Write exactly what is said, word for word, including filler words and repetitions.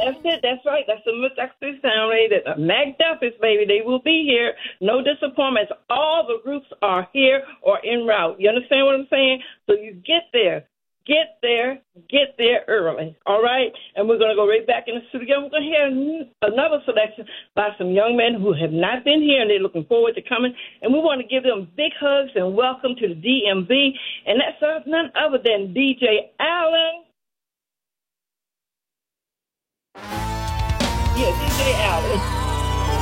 That's it. That's right. That's the Miss Extra Sound rated. Mac Duffus, baby. They will be here. No disappointments. All the groups are here or en route. You understand what I'm saying? So you get there. Get there, get there early, all right? And we're going to go right back in the studio. We're going to hear another selection by some young men who have not been here, and they're looking forward to coming. And we want to give them big hugs and welcome to the D M V. And that's uh, none other than D J Allen. Yeah, D J Allen.